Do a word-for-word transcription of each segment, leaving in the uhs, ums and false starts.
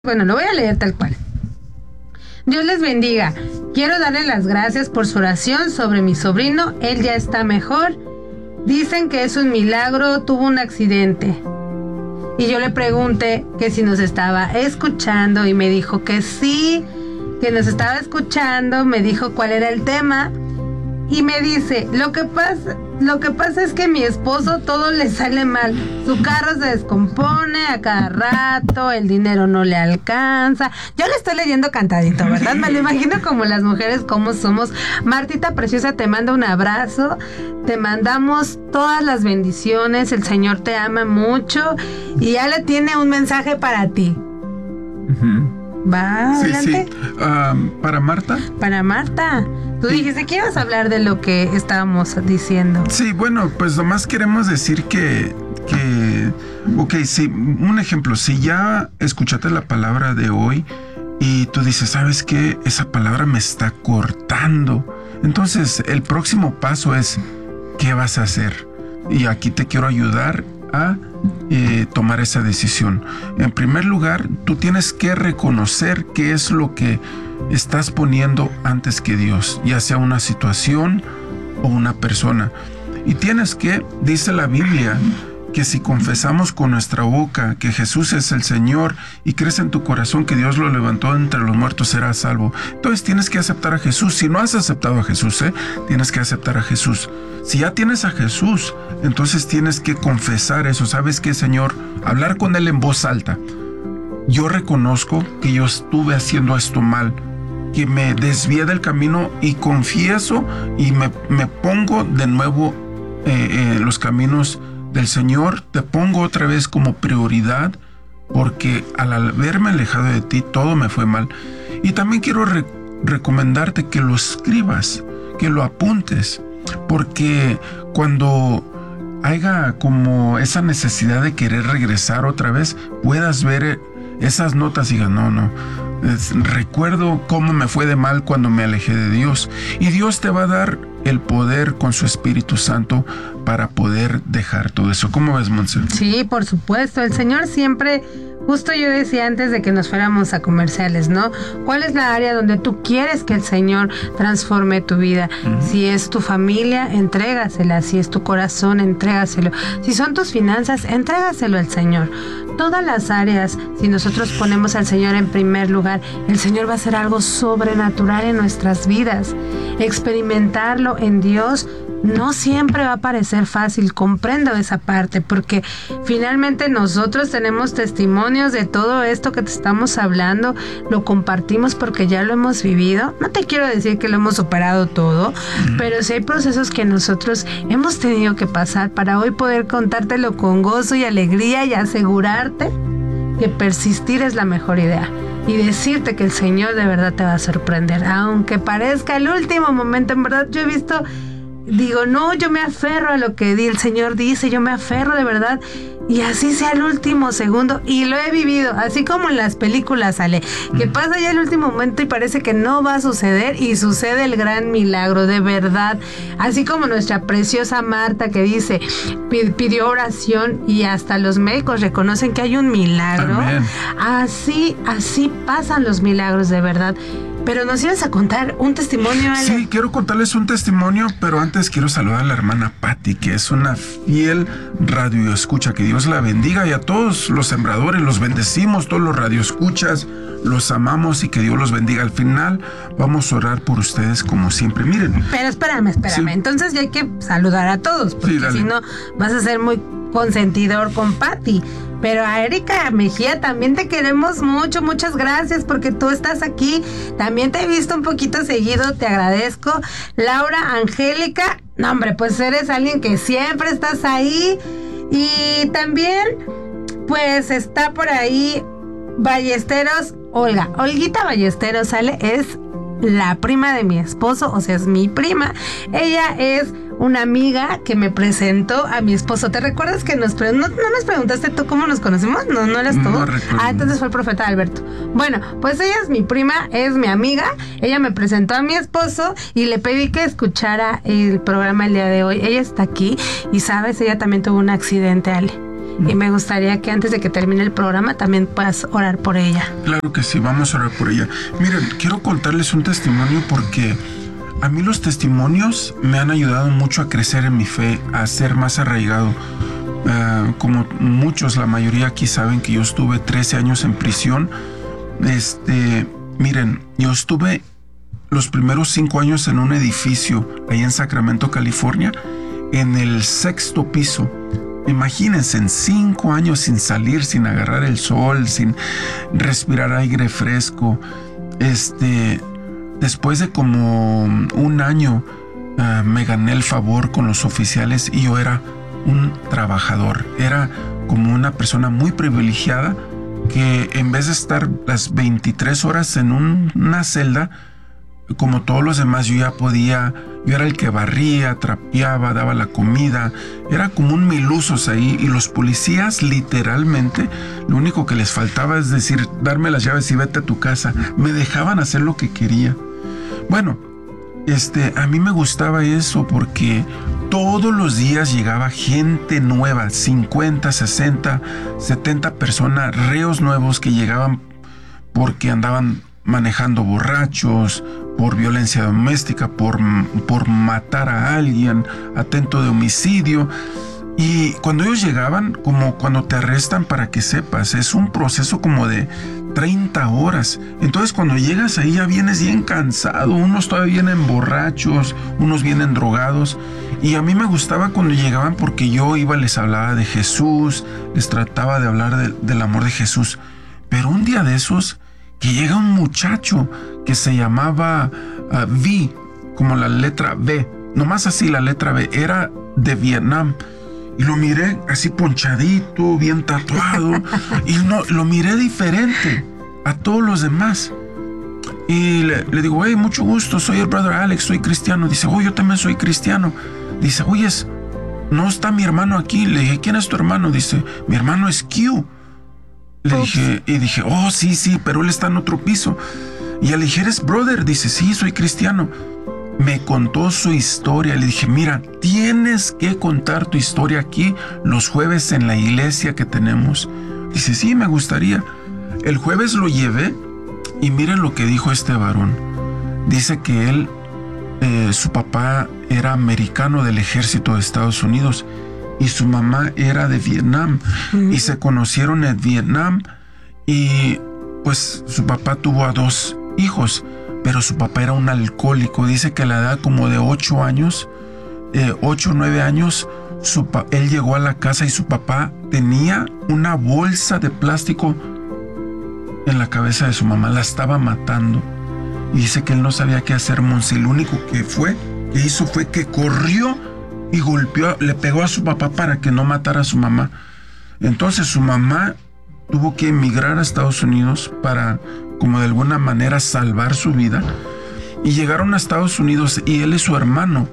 Bueno, lo voy a leer tal cual. Dios les bendiga. Quiero darle las gracias por su oración sobre mi sobrino. Él ya está mejor. Dicen que es un milagro, tuvo un accidente. Y yo le pregunté que si nos estaba escuchando y me dijo que sí, que nos estaba escuchando. Me dijo cuál era el tema y me dice, lo que pasa, lo que pasa es que a mi esposo todo le sale mal. Su carro se descompone a cada rato, el dinero no le alcanza. Yo le estoy leyendo cantadito, ¿verdad? Me lo imagino como las mujeres, como somos. Martita preciosa, te manda un abrazo. Te mandamos todas las bendiciones. El Señor te ama mucho y ya le tiene un mensaje para ti. Uh-huh. Va, sí, adelante. Sí. Um, ¿Para Marta? Para Marta. Tú sí. dijiste que ibas a hablar de lo que estábamos diciendo. Sí, bueno, pues nomás queremos decir que, que, ok, sí, un ejemplo, si ya escuchaste la palabra de hoy y tú dices, ¿sabes qué? Esa palabra me está cortando. Entonces, el próximo paso es, ¿qué vas a hacer? Y aquí te quiero ayudar a eh, tomar esa decisión. En primer lugar, tú tienes que reconocer qué es lo que estás poniendo antes que Dios, ya sea una situación o una persona. Y tienes que, dice la Biblia, que si confesamos con nuestra boca que Jesús es el Señor y crees en tu corazón que Dios lo levantó entre los muertos, serás salvo. Entonces tienes que aceptar a Jesús. Si no has aceptado a Jesús, ¿eh? tienes que aceptar a Jesús. Si ya tienes a Jesús, entonces tienes que confesar eso. ¿Sabes qué, Señor? Hablar con Él en voz alta. Yo reconozco que yo estuve haciendo esto mal, que me desvié del camino y confieso y me, me pongo de nuevo eh, en los caminos del Señor. Te pongo otra vez como prioridad porque al haberme alejado de ti todo me fue mal. Y también quiero re- recomendarte que lo escribas, que lo apuntes, porque cuando haya como esa necesidad de querer regresar otra vez, puedas ver esas notas y digas, no, no, es, recuerdo cómo me fue de mal cuando me alejé de Dios. Y Dios te va a dar el poder con su Espíritu Santo para poder dejar todo eso. ¿Cómo ves, Monse? Sí, por supuesto. El Señor siempre, justo yo decía antes de que nos fuéramos a comerciales, ¿no? ¿Cuál es la área donde tú quieres que el Señor transforme tu vida? Uh-huh. Si es tu familia, entrégasela. Si es tu corazón, entrégaselo. Si son tus finanzas, entrégaselo al Señor. Todas las áreas, si nosotros ponemos al Señor en primer lugar, el Señor va a hacer algo sobrenatural en nuestras vidas. Experimentarlo en Dios no siempre va a parecer fácil. Comprendo esa parte, porque finalmente nosotros tenemos testimonios de todo esto que te estamos hablando, lo compartimos porque ya lo hemos vivido. No te quiero decir que lo hemos superado todo, mm. pero sí hay procesos que nosotros hemos tenido que pasar para hoy poder contártelo con gozo y alegría y asegurarte que persistir es la mejor idea. Y decirte que el Señor de verdad te va a sorprender, aunque parezca el último momento. En verdad, yo he visto, digo, no, yo me aferro a lo que el Señor dice, yo me aferro de verdad, y así sea el último segundo, y lo he vivido, así como en las películas sale, que pasa ya el último momento y parece que no va a suceder, y sucede el gran milagro, de verdad, así como nuestra preciosa Marta que dice, pidió oración y hasta los médicos reconocen que hay un milagro. Amén. así, así pasan los milagros de verdad. Pero nos ibas a contar un testimonio, Ale. Sí, quiero contarles un testimonio, pero antes quiero saludar a la hermana Patti, que es una fiel radioescucha. Que Dios la bendiga, y a todos los sembradores los bendecimos, todos los radioescuchas, los amamos y que Dios los bendiga. Al final vamos a orar por ustedes como siempre. Miren. Pero espérame, espérame. Sí. Entonces ya hay que saludar a todos, porque sí, si no vas a ser muy consentidor con Patti. Pero a Erika Mejía también te queremos mucho, muchas gracias porque tú estás aquí. También te he visto un poquito seguido, te agradezco. Laura Angélica, no hombre, pues eres alguien que siempre estás ahí. Y también, pues está por ahí Ballesteros, Olga. Olguita Ballesteros, sale, es la prima de mi esposo, o sea, es mi prima. Ella es una amiga que me presentó a mi esposo. ¿Te recuerdas que nos pre- no, no nos preguntaste tú cómo nos conocimos? No, no eras tú. No recuerdo. Ah, entonces fue el profeta Alberto. Bueno, pues ella es mi prima, es mi amiga. Ella me presentó a mi esposo y le pedí que escuchara el programa el día de hoy. Ella está aquí y sabes, ella también tuvo un accidente, Ale. Mm. Y me gustaría que antes de que termine el programa también puedas orar por ella. Claro que sí, vamos a orar por ella. Miren, quiero contarles un testimonio porque a mí los testimonios me han ayudado mucho a crecer en mi fe, a ser más arraigado. Uh, como muchos, la mayoría aquí saben que yo estuve trece años en prisión. Este, miren, yo estuve los primeros cinco años en un edificio ahí en Sacramento, California, en el sexto piso. Imagínense, en cinco años sin salir, sin agarrar el sol, sin respirar aire fresco. Este, después de como un año, uh, me gané el favor con los oficiales y yo era un trabajador. Era como una persona muy privilegiada que en vez de estar las veintitrés horas en un, una celda, como todos los demás, yo ya podía, yo era el que barría, trapeaba, daba la comida, era como un milusos ahí, y los policías literalmente, lo único que les faltaba es decir, darme las llaves y vete a tu casa. Me dejaban hacer lo que quería. Bueno, este, a mí me gustaba eso porque todos los días llegaba gente nueva, cincuenta, sesenta, setenta personas, reos nuevos que llegaban porque andaban manejando borrachos, por violencia doméstica, por, por matar a alguien, atento de homicidio. Y cuando ellos llegaban, como cuando te arrestan, para que sepas, es un proceso como de treinta horas. Entonces cuando llegas ahí ya vienes bien cansado, unos todavía vienen borrachos, unos vienen drogados. Y a mí me gustaba cuando llegaban porque yo iba, les hablaba de Jesús, les trataba de hablar de, del amor de Jesús. Pero un día de esos, que llega un muchacho que se llamaba uh, V, como la letra B, nomás así la letra B, era de Vietnam. Y lo miré así ponchadito, bien tatuado, y no, lo miré diferente a todos los demás. Y le, le digo, hey, mucho gusto, soy el brother Alex, soy cristiano. Dice, oh, yo también soy cristiano. Dice, oye, no está mi hermano aquí. Le dije, ¿quién es tu hermano? Dice, mi hermano es Q. Le Oops. dije, y dije, oh, sí, sí, pero él está en otro piso. Y le dije, ¿eres brother? Dice, sí, soy cristiano. Me contó su historia. Le dije, mira, tienes que contar tu historia aquí los jueves en la iglesia que tenemos. Dice, sí, me gustaría. El jueves lo llevé y miren lo que dijo este varón. Dice que él, eh, su papá era americano del ejército de Estados Unidos y su mamá era de Vietnam. Mm. Y se conocieron en Vietnam y pues su papá tuvo a dos hijos. Pero su papá era un alcohólico. Dice que a la edad como de ocho años, eh, ocho o nueve años, su pa- él llegó a la casa y su papá tenía una bolsa de plástico en la cabeza de su mamá. La estaba matando. Y dice que él no sabía qué hacer, Monsi. Lo único que fue, que hizo fue que corrió y golpeó, le pegó a su papá para que no matara a su mamá. Entonces su mamá tuvo que emigrar a Estados Unidos para, como de alguna manera, salvar su vida. Y llegaron a Estados Unidos y él y su hermano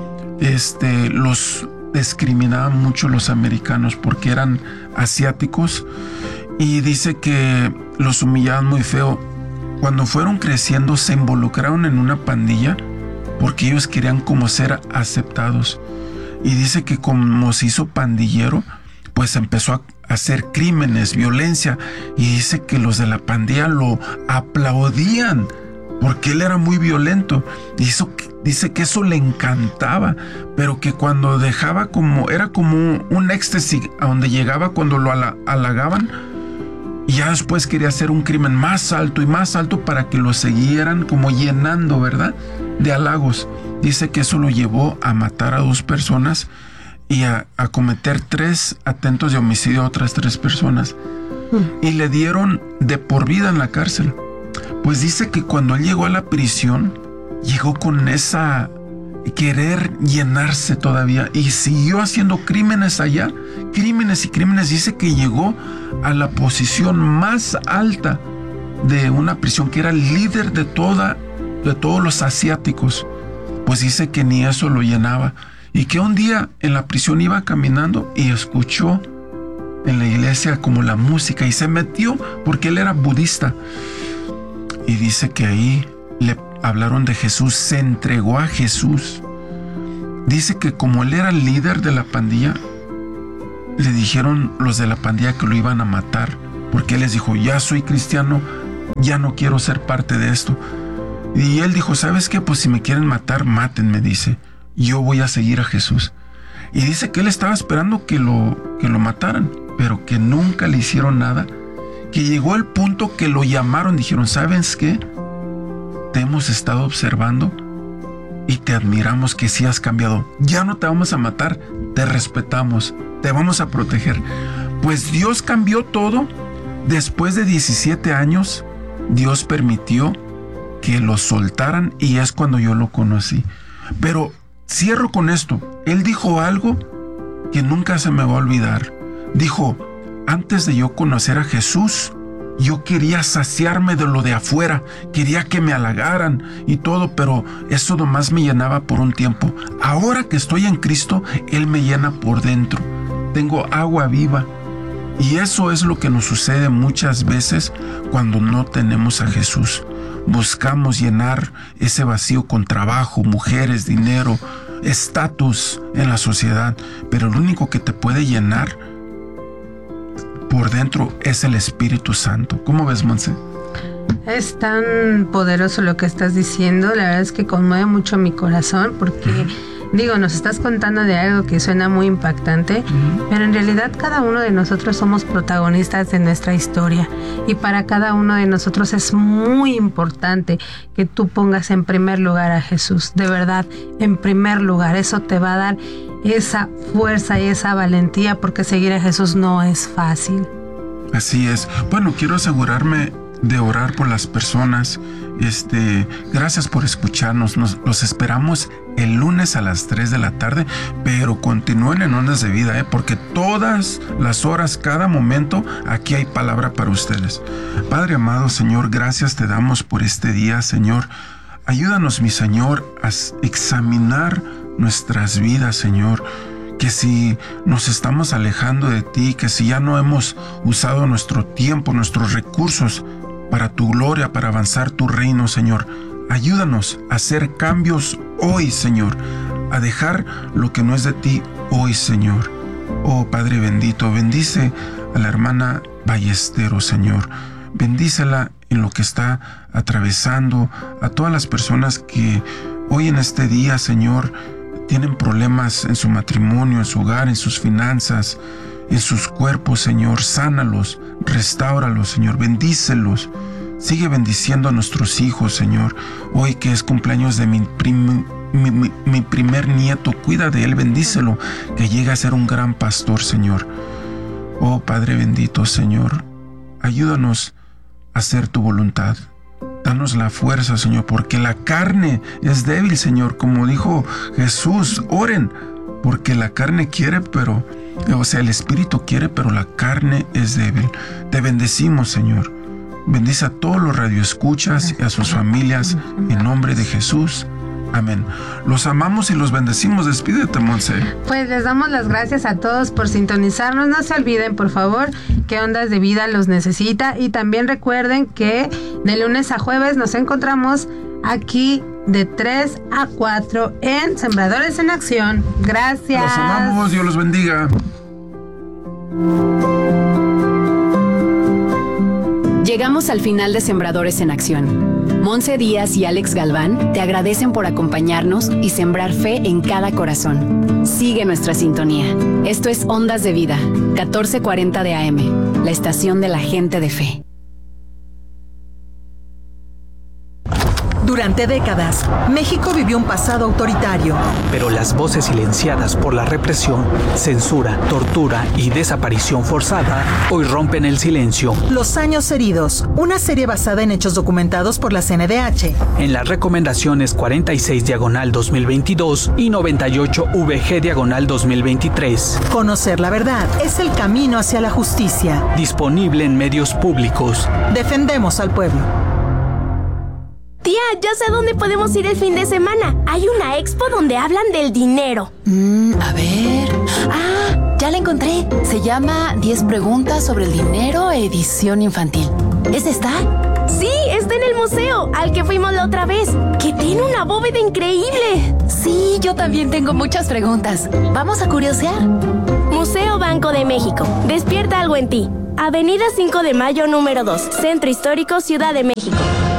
este, los discriminaban mucho los americanos porque eran asiáticos. Y dice que los humillaban muy feo. Cuando fueron creciendo se involucraron en una pandilla porque ellos querían como ser aceptados. Y dice que como se hizo pandillero, pues empezó a hacer crímenes, violencia, y dice que los de la pandilla lo aplaudían porque él era muy violento. Y eso, dice que eso le encantaba, pero que cuando dejaba como, era como un éxtasis a donde llegaba cuando lo halagaban, y ya después quería hacer un crimen más alto y más alto para que lo siguieran como llenando, ¿verdad?, de halagos. Dice que eso lo llevó a matar a dos personas y a, a cometer tres atentos de homicidio a otras tres personas. Mm. Y le dieron de por vida en la cárcel. Pues dice que cuando él llegó a la prisión, llegó con esa querer llenarse todavía y siguió haciendo crímenes allá, crímenes y crímenes. Dice que llegó a la posición más alta de una prisión, que era el líder de toda, de todos los asiáticos. Pues dice que ni eso lo llenaba. Y que un día en la prisión iba caminando y escuchó en la iglesia como la música y se metió porque él era budista. Y dice que ahí le hablaron de Jesús, se entregó a Jesús. Dice que como él era el líder de la pandilla, le dijeron los de la pandilla que lo iban a matar, porque él les dijo, ya soy cristiano, ya no quiero ser parte de esto. Y él dijo, ¿sabes qué? Pues si me quieren matar, mátenme, dice. Yo voy a seguir a Jesús. Y dice que él estaba esperando que lo, que lo mataran, pero que nunca le hicieron nada. Que llegó el punto que lo llamaron, dijeron, ¿sabes qué? Te hemos estado observando y te admiramos que sí has cambiado. Ya no te vamos a matar, te respetamos, te vamos a proteger. Pues Dios cambió todo. Después de diecisiete años, Dios permitió que lo soltaran y es cuando yo lo conocí. Pero cierro con esto. Él dijo algo que nunca se me va a olvidar. Dijo, antes de yo conocer a Jesús, yo quería saciarme de lo de afuera, quería que me halagaran y todo, pero eso nomás me llenaba por un tiempo. Ahora que estoy en Cristo, Él me llena por dentro. Tengo agua viva. Y eso es lo que nos sucede muchas veces cuando no tenemos a Jesús. Buscamos llenar ese vacío con trabajo, mujeres, dinero, estatus en la sociedad, pero lo único que te puede llenar por dentro es el Espíritu Santo. ¿Cómo ves, Monse? Es tan poderoso lo que estás diciendo, la verdad es que conmueve mucho mi corazón porque... Uh-huh. Digo, nos estás contando de algo que suena muy impactante, uh-huh. pero en realidad cada uno de nosotros somos protagonistas de nuestra historia y para cada uno de nosotros es muy importante que tú pongas en primer lugar a Jesús, de verdad, en primer lugar. Eso te va a dar esa fuerza y esa valentía porque seguir a Jesús no es fácil. Así es. Bueno, quiero asegurarme de orar por las personas. Este, gracias por escucharnos. Nos, los esperamos el lunes a las tres de la tarde, pero continúen en Ondas de Vida, ¿eh? Porque todas las horas, cada momento, aquí hay palabra para ustedes. Padre amado, Señor, gracias te damos por este día, Señor. Ayúdanos, mi Señor, a examinar nuestras vidas, Señor. Que si nos estamos alejando de ti, que si ya no hemos usado nuestro tiempo, nuestros recursos para tu gloria, para avanzar tu reino, Señor. Ayúdanos a hacer cambios hoy, Señor, a dejar lo que no es de ti hoy, Señor. Oh, Padre bendito, bendice a la hermana Ballesteros, Señor. Bendícela en lo que está atravesando, a todas las personas que hoy en este día, Señor, tienen problemas en su matrimonio, en su hogar, en sus finanzas, en sus cuerpos, Señor. Sánalos, restáuralos, Señor, bendícelos. Sigue bendiciendo a nuestros hijos, Señor. Hoy que es cumpleaños de mi, prim, mi, mi, mi primer nieto, cuida de él, bendícelo, que llegue a ser un gran pastor, Señor. Oh, Padre bendito, Señor, ayúdanos a hacer tu voluntad. Danos la fuerza, Señor, porque la carne es débil, Señor. Como dijo Jesús, oren, porque la carne quiere, pero, o sea, el espíritu quiere, pero la carne es débil. Te bendecimos, Señor. Bendice a todos los radioescuchas y a sus familias en nombre de Jesús. Amén. Los amamos y los bendecimos. Despídete, Monse. Pues les damos las gracias a todos por sintonizarnos. No se olviden, por favor, que Ondas de Vida los necesita. Y también recuerden que de lunes a jueves nos encontramos aquí de tres a cuatro en Sembradores en Acción. Gracias. Los amamos. Dios los bendiga. Llegamos al final de Sembradores en Acción. Monse Díaz y Alex Galván te agradecen por acompañarnos y sembrar fe en cada corazón. Sigue nuestra sintonía. Esto es Ondas de Vida, catorce cuarenta de A M, la estación de la gente de fe. Durante décadas, México vivió un pasado autoritario. Pero las voces silenciadas por la represión, censura, tortura y desaparición forzada hoy rompen el silencio. Los años heridos, una serie basada en hechos documentados por la C N D H. En las recomendaciones cuarenta y seis diagonal dos mil veintidós y noventa y ocho V G diagonal dos mil veintitrés. Conocer la verdad es el camino hacia la justicia. Disponible en medios públicos. Defendemos al pueblo. Tía, ya sé dónde podemos ir el fin de semana. Hay una expo donde hablan del dinero. Mm, a ver... Ah, ya la encontré. Se llama diez preguntas sobre el dinero, edición infantil. ¿Es esta? Sí, está en el museo, al que fuimos la otra vez. Que tiene una bóveda increíble. Sí, yo también tengo muchas preguntas. ¿Vamos a curiosear? Museo Banco de México. Despierta algo en ti. Avenida cinco de Mayo número dos, Centro Histórico, Ciudad de México.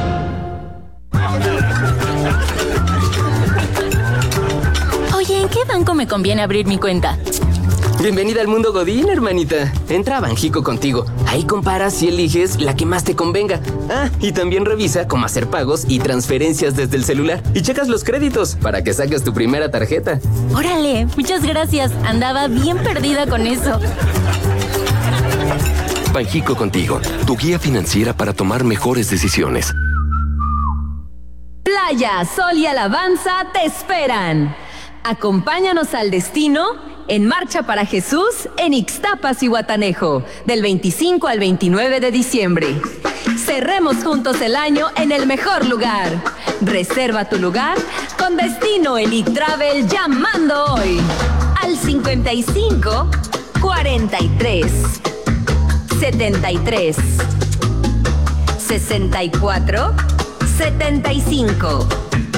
Oye, ¿en qué banco me conviene abrir mi cuenta? Bienvenida al mundo Godín, hermanita. Entra a Banjico contigo. Ahí comparas y eliges la que más te convenga. Ah, y también revisa cómo hacer pagos y transferencias desde el celular. Y checas los créditos para que saques tu primera tarjeta. Órale, muchas gracias. Andaba bien perdida con eso. Banjico contigo, tu guía financiera para tomar mejores decisiones. Playa, sol y alabanza te esperan. Acompáñanos al destino en Marcha para Jesús en Ixtapas y Guatanejo, del veinticinco al veintinueve de diciembre. Cerremos juntos el año en el mejor lugar. Reserva tu lugar con Destino Elite Travel llamando hoy al cincuenta y cinco, cuarenta y tres, setenta y tres, sesenta y cuatro, setenta y cinco.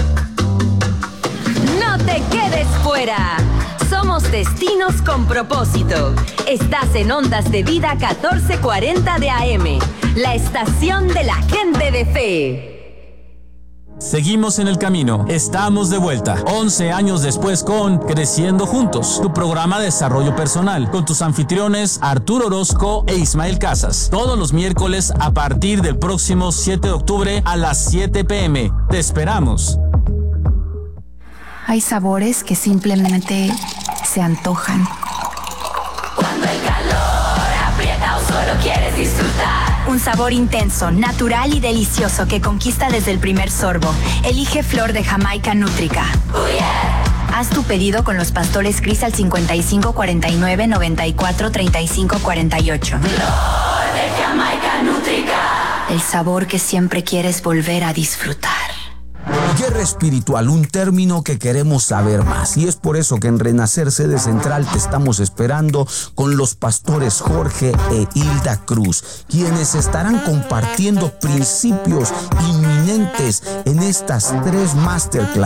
¡No te quedes fuera! Somos Destinos con Propósito. Estás en Ondas de Vida catorce cuarenta de A M, la estación de la gente de fe. Seguimos en el camino, estamos de vuelta, once años después con Creciendo Juntos, tu programa de desarrollo personal, con tus anfitriones Arturo Orozco e Ismael Casas, todos los miércoles a partir del próximo siete de octubre a las siete pe eme. Te esperamos. Hay sabores que simplemente se antojan. Cuando el calor aprieta o solo quieres disfrutar. Un sabor intenso, natural y delicioso que conquista desde el primer sorbo. Elige Flor de Jamaica Nútrica. Oh, yeah. Haz tu pedido con los pastores Cris al cincuenta y cinco cuarenta y nueve noventa y cuatro treinta y cinco cuarenta y ocho. Flor de Jamaica Nútrica. El sabor que siempre quieres volver a disfrutar. Guerra espiritual, un término que queremos saber más, y es por eso que en Renacer Sede Central te estamos esperando con los pastores Jorge e Hilda Cruz, quienes estarán compartiendo principios inminentes en estas tres masterclass